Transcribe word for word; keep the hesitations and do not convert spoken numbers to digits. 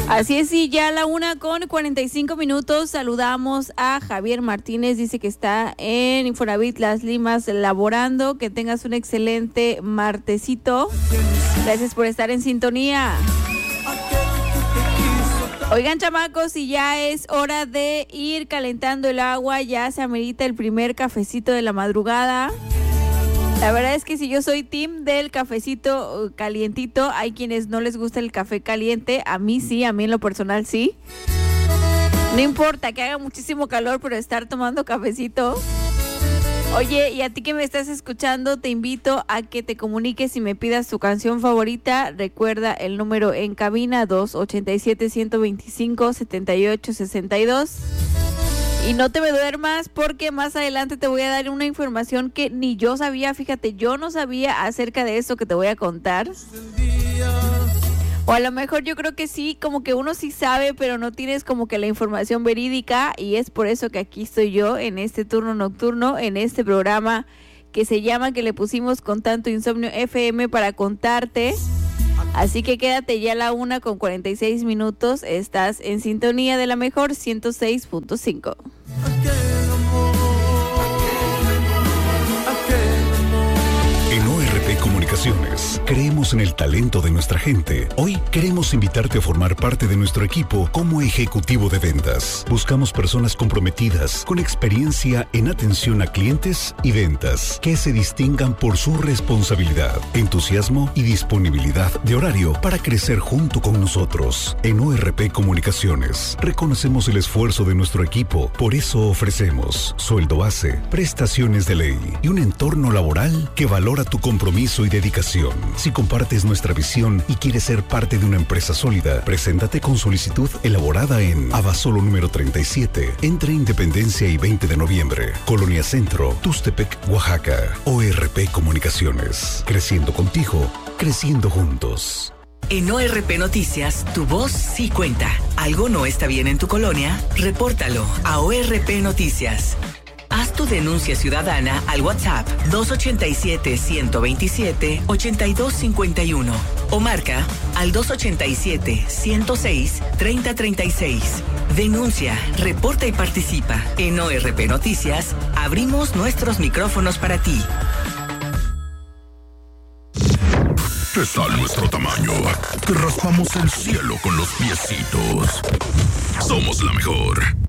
Así es, y ya a la una con cuarenta y cinco minutos saludamos a Javier Martínez, dice que está en Infonavit Las Limas laborando, que tengas un excelente martesito, gracias por estar en sintonía. Oigan, chamacos, si ya es hora de ir calentando el agua, ya se amerita el primer cafecito de la madrugada. La verdad es que si yo soy team del cafecito calientito, hay quienes no les gusta el café caliente, a mí sí, a mí en lo personal sí. No importa que haga muchísimo calor, pero estar tomando cafecito. Oye, y a ti que me estás escuchando, te invito a que te comuniques y me pidas tu canción favorita. Recuerda el número en cabina dos ochenta y siete, ciento veinticinco, setenta y ocho sesenta y dos. Y no te me duermas porque más adelante te voy a dar una información que ni yo sabía. Fíjate, yo no sabía acerca de eso que te voy a contar. O a lo mejor yo creo que sí, como que uno sí sabe, pero no tienes como que la información verídica. Y es por eso que aquí estoy yo en este turno nocturno, en este programa que se llama, que le pusimos Con Tanto Insomnio F M, para contarte. Así que quédate ya a la una con cuarenta y seis minutos. Estás en sintonía de la mejor ciento seis punto cinco. En O R P Comunicaciones creemos en el talento de nuestra gente. Hoy queremos invitarte a formar parte de nuestro equipo como ejecutivo de ventas. Buscamos personas comprometidas, con experiencia en atención a clientes y ventas, que se distingan por su responsabilidad, entusiasmo y disponibilidad de horario para crecer junto con nosotros. En O R P Comunicaciones reconocemos el esfuerzo de nuestro equipo, por eso ofrecemos sueldo base, prestaciones de ley y un entorno laboral que valora tu compromiso y dedicación. Si compartes nuestra visión y quieres ser parte de una empresa sólida, preséntate con solicitud elaborada en Abasolo número treinta y siete, entre Independencia y veinte de noviembre, Colonia Centro, Tustepec, Oaxaca. O R P Comunicaciones, creciendo contigo, creciendo juntos. En O R P Noticias, tu voz sí cuenta. ¿Algo no está bien en tu colonia? Repórtalo a O R P Noticias. Haz tu denuncia ciudadana al WhatsApp dos ochenta y siete, ciento veintisiete, ochenta y dos cincuenta y uno o marca al dos ochenta y siete, ciento seis, treinta treinta y seis. Denuncia, reporta y participa. En O R P Noticias, abrimos nuestros micrófonos para ti. ¿Qué tal nuestro tamaño? Que raspamos el cielo con los piecitos. Somos la mejor.